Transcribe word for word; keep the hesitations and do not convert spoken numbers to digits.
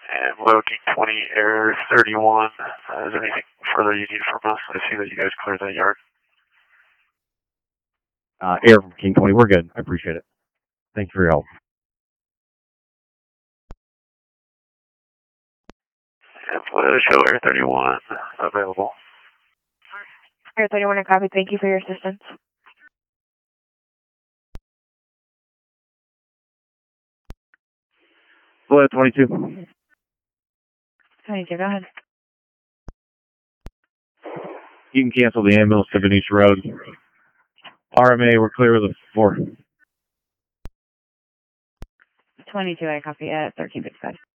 And Low King twenty, Air thirty-one. Uh, is there anything further you need from us? I see that you guys cleared that yard. Uh, Air from King twenty, we're good. I appreciate it. Thanks for your help. And uh, show Air thirty-one available. Air thirty-one, I copy. Thank you for your assistance. Floyd twenty-two. twenty-two, go ahead. You can cancel the ambulance to Venetia Road. R M A, we're clear with the four. twenty-two, I copy. Uh, thirteen fifty-five.